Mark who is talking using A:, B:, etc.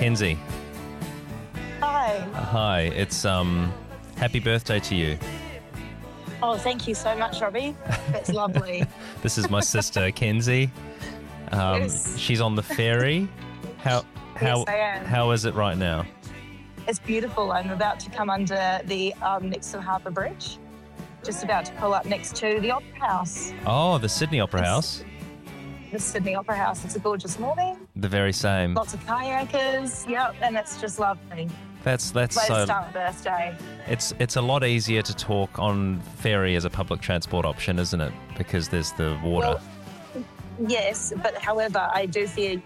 A: Kenzie.
B: Hi.
A: Hi. It's happy birthday to you.
B: Oh, thank you so much, Robbie. That's lovely.
A: This is my sister Kenzie.
B: Yes.
A: She's on the ferry.
B: Yes, I am.
A: How is it right now?
B: It's beautiful. I'm about to come under the next to the Harbour Bridge. Just about to pull up next to the Opera House.
A: Oh, the Sydney Opera House.
B: The Sydney Opera House. It's a gorgeous morning.
A: The very same.
B: Lots of kayakers. Yep, and it's just lovely.
A: That's
B: Way
A: so.
B: to start the birthday.
A: It's a lot easier to talk on ferry as a public transport option, isn't it? Because there's the water.
B: Well, yes, but however, I do fear